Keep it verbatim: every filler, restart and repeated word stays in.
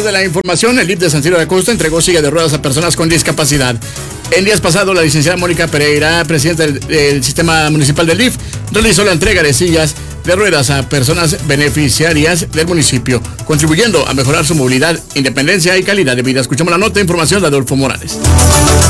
más de la información, el D I F de San Ciro de la Costa entregó silla de ruedas a personas con discapacidad. En días pasados, la licenciada Mónica Pereira, presidenta del, del Sistema Municipal del D I F, realizó la entrega de sillas de ruedas a personas beneficiarias del municipio, contribuyendo a mejorar su movilidad, independencia y calidad de vida. Escuchamos la nota de información de Adolfo Morales.